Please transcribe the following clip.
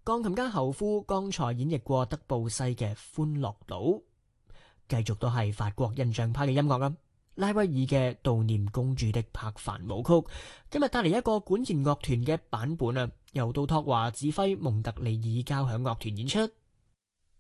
鋼琴家侯夫剛才演繹過德布西嘅《歡樂島》，繼續都係法國印象派嘅音樂啊。拉威爾嘅悼念公主的柏凡舞曲，今日帶嚟一個管弦樂團嘅版本啊，由杜托華指揮蒙特利爾交響樂團演出。